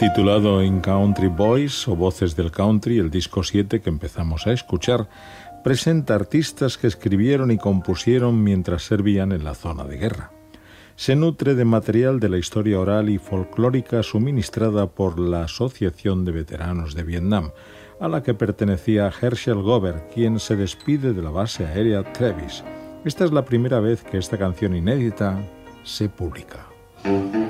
Titulado In Country Boys o Voces del Country, el disco 7 que empezamos a escuchar presenta artistas que escribieron y compusieron mientras servían en la zona de guerra. Se nutre de material de la historia oral y folclórica suministrada por la Asociación de Veteranos de Vietnam, a la que pertenecía Herschel Gover, quien se despide de la base aérea Travis. Esta es la primera vez que esta canción inédita se publica.